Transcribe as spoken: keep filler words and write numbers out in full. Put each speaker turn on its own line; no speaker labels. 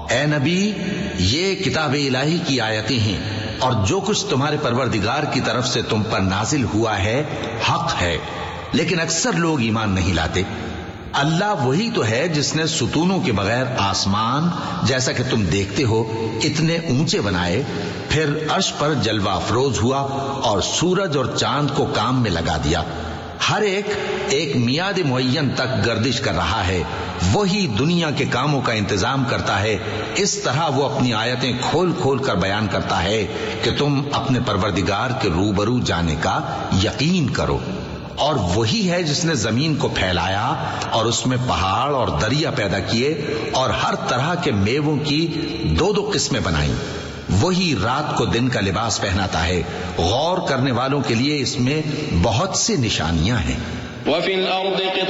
ए नबी, ये किताब इलाही की आयतें हैं और जो कुछ तुम्हारे परवरदिगार की तरफ से तुम पर नाजिल हुआ है हक है, लेकिन अक्सर लोग ईमान नहीं लाते। अल्लाह वही तो है जिसने सुतूनों के बगैर आसमान, जैसा कि तुम देखते हो, इतने ऊंचे बनाए, फिर अर्श पर जलवा अफरोज हुआ और सूरज और चांद को काम में लगा दिया। हर एक एक मियाद मुअय्यन तक गर्दिश कर रहा है। वही दुनिया के कामों का इंतजाम करता है। इस तरह वो अपनी आयतें खोल खोल कर बयान करता है कि तुम अपने परवरदिगार के रूबरू जाने का यकीन करो। और वही है जिसने जमीन को फैलाया और उसमें पहाड़ और दरिया पैदा किए और हर तरह के मेवों की दो दो किस्में बनाई। वही रात को दिन का लिबास पहनाता है। गौर करने वालों के लिए इसमें बहुत सी निशानियां हैं।